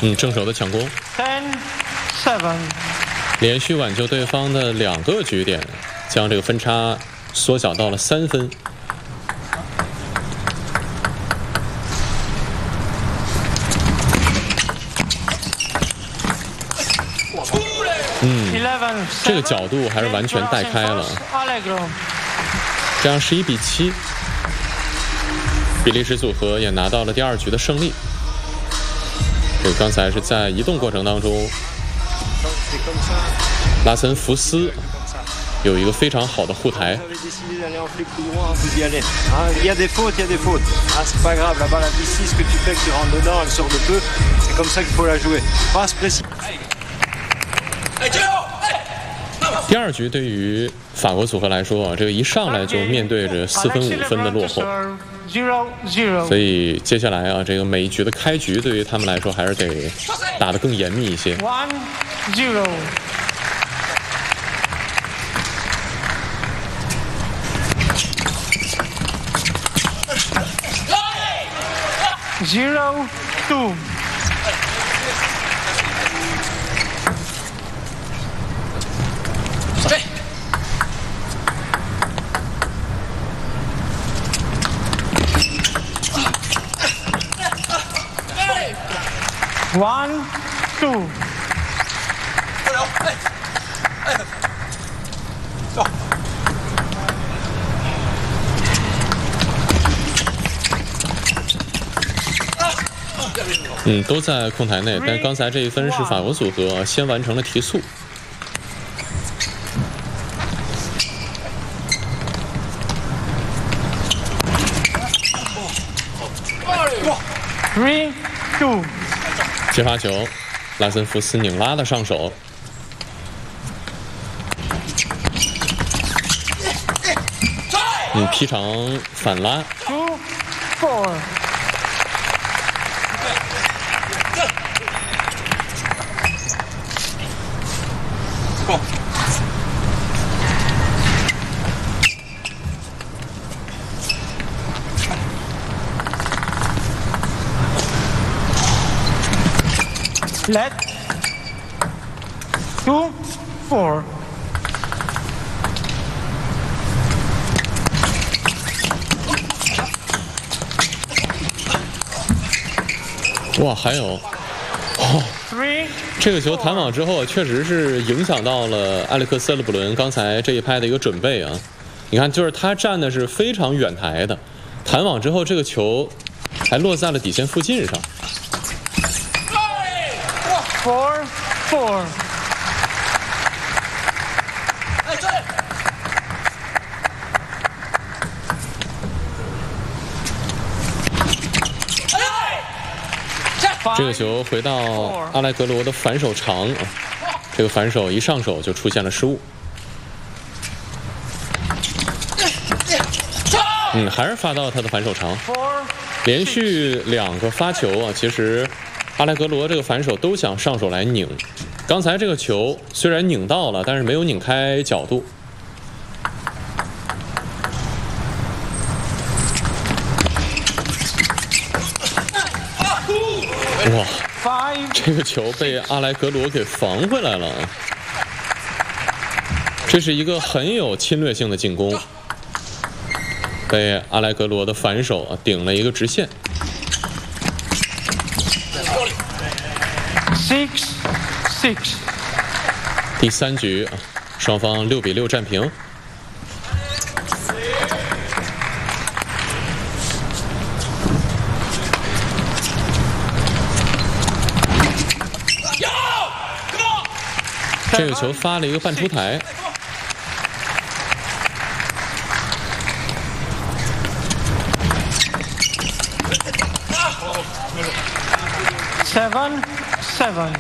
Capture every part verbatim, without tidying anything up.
嗯，正手的抢攻 ten seven， 连续挽救对方的两个局点，将这个分差缩小到了三分。嗯，这个角度还是完全带开了，这样十一比七，比利时组合也拿到了第二局的胜利。这个刚才是在移动过程当中，拉森福斯有一个非常好的护台。第二局对于法国组合来说啊，这个一上来就面对着四分五分的落后，所以接下来啊，这个每一局的开局对于他们来说还是得打得更严密一些。 one zero。Zero two。One two。 嗯，都在控台内，但刚才这一分是法国组合先完成了提速。 Three two。 接发球，拉森福斯拧拉的上手。嗯，劈长反拉。 Two four。Let two four。 哇，还有，哦，这个球弹网之后，确实是影响到了埃里克斯·勒布伦刚才这一拍的一个准备啊。你看，就是他站的是非常远台的，弹网之后，这个球还落在了底线附近上。 Four four。 这个球回到阿莱格罗的反手长啊，这个反手一上手就出现了失误。嗯，还是发到他的反手长，连续两个发球啊，其实阿莱格罗这个反手都想上手来拧，刚才这个球虽然拧到了，但是没有拧开角度。哇，这个球被阿莱格罗给防回来了，这是一个很有侵略性的进攻，被阿莱格罗的反手啊顶了一个直线。 Six six。 第三局啊，双方六比六战平。这个球发了一个半出台。 Seven seven。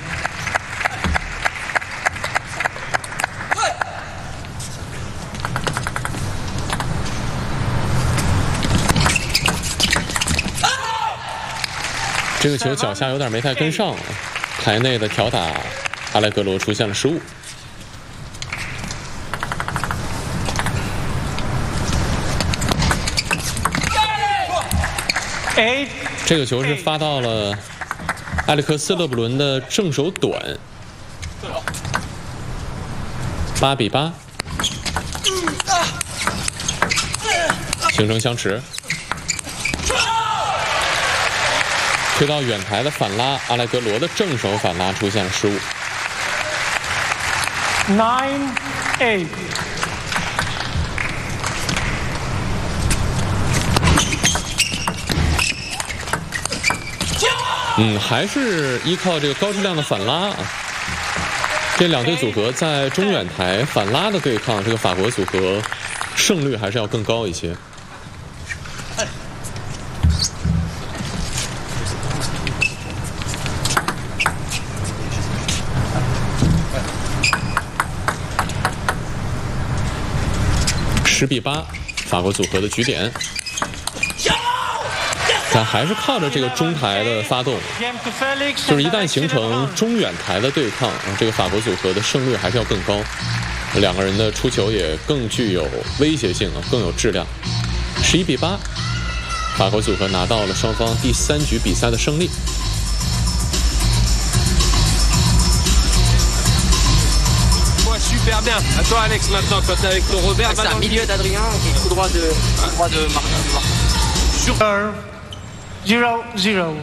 这个球脚下有点没太跟上，台内的挑打阿莱格罗出现了失误。这个球是发到了埃里克斯·勒布伦的正手短，八比八，形成相持。推到远台的反拉，阿莱格罗的正手反拉出现了失误。 Nine eight。 嗯，还是依靠这个高质量的反拉啊。这两队组合在中远台反拉的对抗，这个法国组合胜率还是要更高一些。十比八，法国组合的局点。但还是靠着这个中台的发动，就是一旦形成中远台的对抗，这个法国组合的胜率还是要更高，两个人的出球也更具有威胁性啊，更有质量。十一比八，法国组合拿到了双方第三局比赛的胜利。 Super bien. À toi Alex maintenant, toi t'es avec ton Robert. C'est un milieu d'Adrien qui est tout droit de tout droit de Marc. Sur zero zero.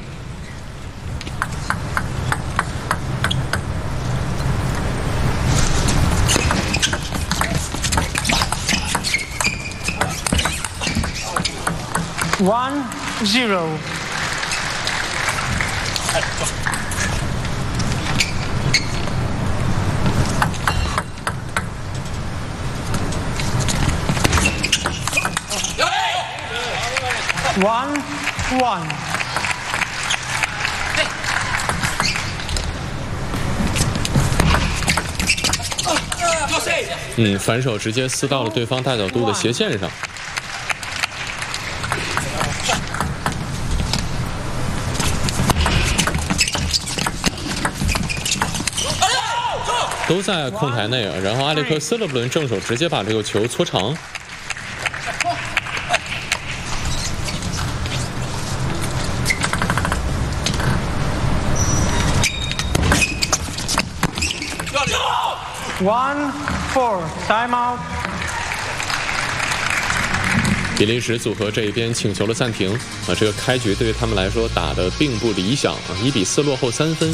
One zero. One one。 嗯，反手直接撕到了对方大角度的斜线上。都在控台内啊，然后埃里克斯勒布伦正手直接把这个球搓长。 One four time out。 比利时组合这一边请求了暂停啊，这个开局对于他们来说打得并不理想啊，一比四落后三分。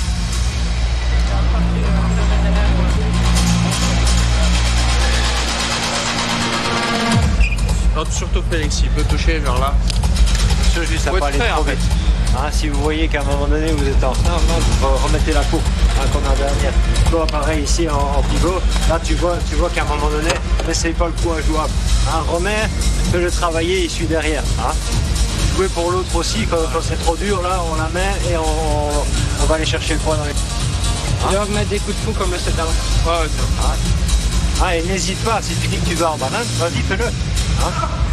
Surtout Félix, il peut toucher genre là. Juste à pas aller trop vite. Hein, si vous voyez qu'à un moment donné vous êtes en retard, là, vous remettez la courbe hein, comme la dernière. Toi, pareil ici en, en pivot. Là, tu vois, tu vois qu'à un moment donné, n'essaye pas le coup injouable. Hein, remets, fais-le travailler, il suit derrière. Hein. Jouer pour l'autre aussi, quand, quand c'est trop dur, là, on la met et on, on va aller chercher le point dans les. Hein. Et on met des coups de fou comme le sept avant. Ouais, ouais. Hein. Ah, et n'hésite pas, si tu dis que tu vas en banane, vas-y, fais-le. Hein.